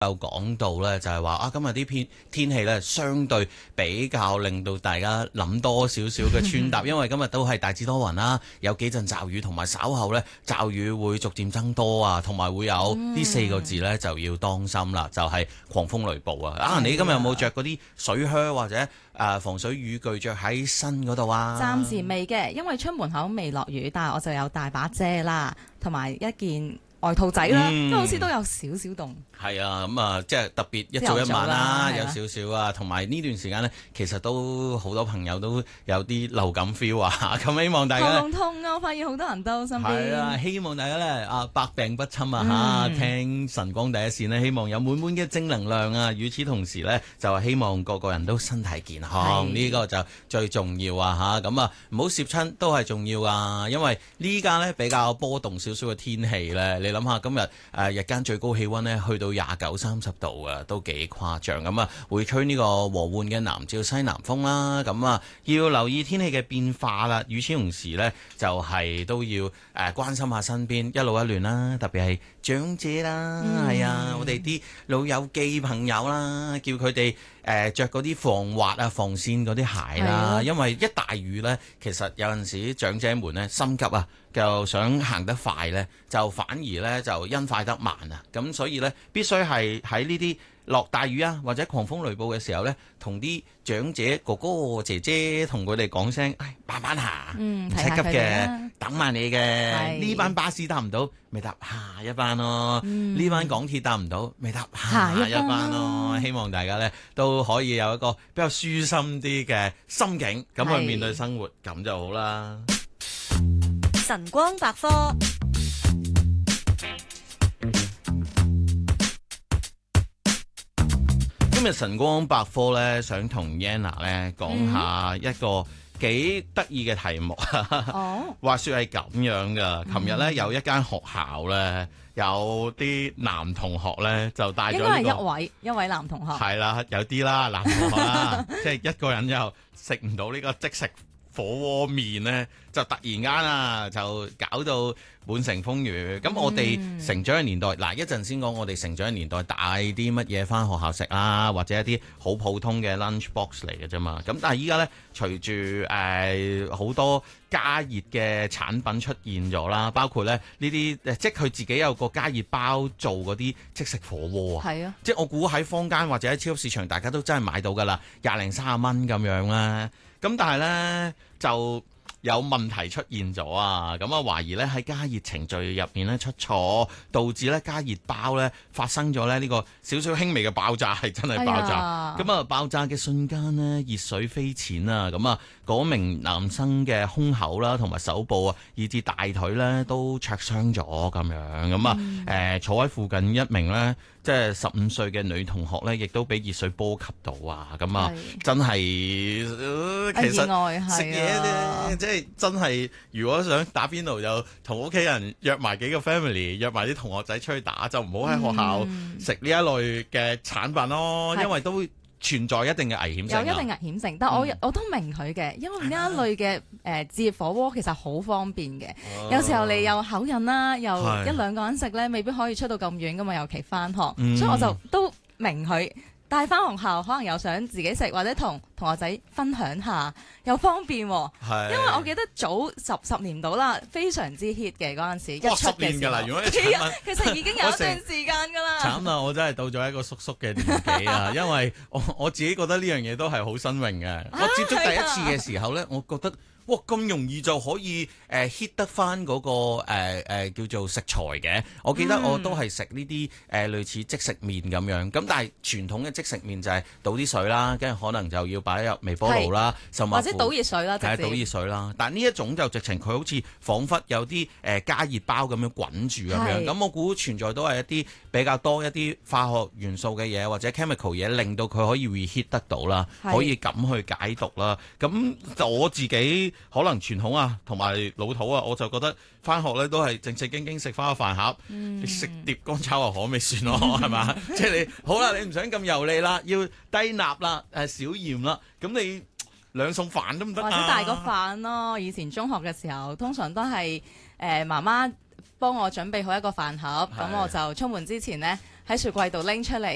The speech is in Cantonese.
有講到咧，就係話啊，今日啲天氣咧相對比較令到大家諗多少少嘅穿搭，因為今日都係大致多雲啦，有幾陣驟雨，同埋稍後咧驟雨會逐漸增多啊，同埋會有呢4個字咧就要當心啦，就係狂風雷暴啊！啊，你今日有冇着嗰啲水靴或者防水雨具着喺身嗰度啊？ 暫時未嘅，因為出門口未落雨，但係我就有大把遮啦，同埋一件外套仔啦，都好似都有少少凍。 係啊，咁啊，即係特別一早一晚啦，有少少啊，同埋呢段時間呢，其實都好多朋友都有啲流感 feel 啊，咁希望大家喉嚨痛啊，我發現好多人都身邊。 係啊，希望大家呢百病不侵啊嚇，聽晨光第一線呢，希望有滿滿嘅正能量啊！與此同時呢，就係希望個個人都身體健康，呢個就最重要啊嚇！咁啊，唔好攝親都係重要啊，因為呢家呢比較波動少少嘅天氣呢，你諗下今日日間最高氣温呢去到29-30度啊，都幾誇張咁啊！會吹呢個和緩嘅南至西南風啦，咁啊要留意天氣嘅變化啦。與此同時呢，就係都要關心下身邊一老一嫩啦，特別係長者啦，係啊，我哋啲老友記朋友啦，叫佢哋着嗰啲防滑啊、防跣嗰啲鞋啦，因為一大雨呢，其實有陣時長者們呢心急啊，就想行得快呢，就反而呢就因快得慢啊，咁所以呢，必須係喺呢啲落大雨啊或者狂風雷暴嘅時候呢，同啲長者哥哥姐姐同佢哋講聲，慢慢行，唔使急嘅，等埋你嘅。呢班巴士搭唔到，咪搭下一班咯。呢班港鐵搭唔到，咪搭下一班咯。希望大家呢都可以有一個比較舒心啲嘅心境，咁去面對生活，咁就好啦。 晨光百科。 今日晨光百科咧，想同 Yana 咧講下一個幾得意嘅題目。話說係咁樣噶，琴日咧有一間學校咧，有啲男同學咧就帶咗呢個， 應該係一位男同學。 係啦，有啲啦，男同學啦，即係一個人又食唔到呢個即食火鍋麵咧，就突然間啊，就搞到滿城風雨。咁我哋成長嘅年代，嗱一陣先講我哋成長嘅年代帶啲乜嘢返學校食啊，或者一啲好普通嘅 lunch box 嚟嘅啫嘛。咁但係依家咧，隨住好多加熱嘅產品出現咗啦，包括咧呢啲即係佢自己有個加熱包做嗰啲即食火鍋啊。係啊，即係我估喺坊間或者喺超級市場，大家都真係買到㗎啦，20零30蚊咁樣啦。咁但係咧就有問題出現咗啊！咁啊懷疑咧喺加熱程序入面咧出錯，導致咧加熱包咧發生咗咧呢個少少輕微嘅爆炸，係真係爆炸。咁啊爆炸嘅瞬間呢，熱水飛濺啊！咁啊嗰名男生嘅胸口啦同埋手部啊，以至大腿咧都灼傷咗咁樣。咁啊坐喺附近一名咧即係15歲嘅女同學咧，亦都俾熱水波及到啊！咁啊真係其實食嘢咧即係真係，如果想打邊爐，就同屋企人約埋幾個 family， 約埋啲同學仔出去打，就唔好喺學校食呢一類嘅產品咯，因為都存在一定嘅危險性。有一定危險性，但係我都明佢嘅，因為呢一類嘅自熱火鍋其實好方便嘅。有時候你有口癮啦，又一兩個人食咧，未必可以出到咁遠噶嘛，尤其返學，所以我就都明佢。帶翻學校可能又想自己食，或者同同學仔分享下，又方便喎。因為我記得早十年到啦，非常之 hit 嘅嗰陣時，一出嘅時候。其實已經有一段時間㗎啦。 慘啦！我真係到咗一個叔叔嘅年紀啊，因為我自己覺得呢樣嘢都係好新穎嘅。我接觸第一次嘅時候呢，我覺得哇咁容易就可以hit 得翻嗰個叫做食材嘅。我記得我都係食呢啲類似即食麵咁樣。咁但係傳統嘅即食麵就係倒啲水啦，跟住可能就要擺入微波爐啦， 或者倒熱水啦， 倒熱水啦。但係呢一種就直情佢好似彷彿有啲加熱包咁樣滾住咁樣。咁我估存在都係一啲比較多一啲化學元素嘅嘢或者 chemical 嘢，令到佢可以 reheat 得到啦，可以咁去解毒啦。咁我自己可能傳統啊同埋老土啊，我就覺得返學咧都係正正經經食返個飯盒，你食碟乾炒牛河咪算咯，係嘛？即係你好啦，你唔想咁油膩啦，要低鈉啦，少鹽啦，咁你兩餸飯都唔得啊？ 或者大個飯咯。以前中學嘅時候，通常都係媽媽幫我準備好一個飯盒，咁我就出門之前呢，喺雪櫃度拎出嚟。